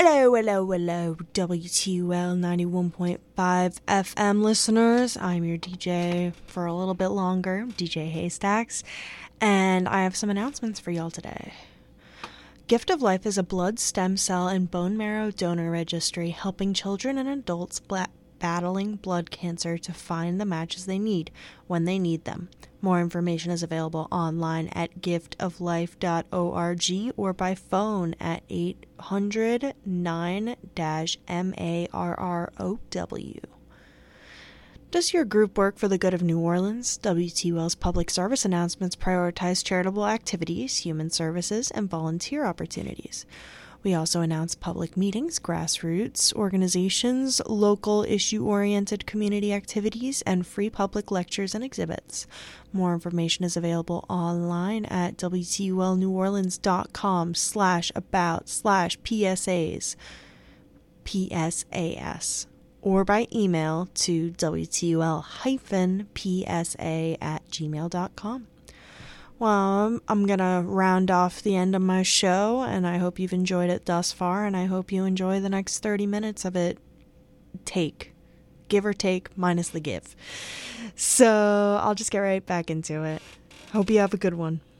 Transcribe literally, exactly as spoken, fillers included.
Hello, hello, hello, W T U L ninety-one point five F M listeners. I'm your D J for a little bit longer, D J Haystacks, and I have some announcements for y'all today. Gift of Life is a blood, stem cell, and bone marrow donor registry helping children and adults bla- battling blood cancer to find the matches they need when they need them. More information is available online at gift of life dot org or by phone at eight hundred nine M A R R O W. Does your group work for the good of New Orleans? W T U L's public service announcements prioritize charitable activities, human services, and volunteer opportunities. We also announce public meetings, grassroots organizations, local issue-oriented community activities, and free public lectures and exhibits. More information is available online at W T U L New Orleans dot com slash about slash P S As, P S A S, or by email to W T U L hyphen P S A at gmail dot com. Well, I'm going to round off the end of my show, and I hope you've enjoyed it thus far, and I hope you enjoy the next thirty minutes of it. Take. Give or take, minus the give. So I'll just get right back into it. Hope you have a good one.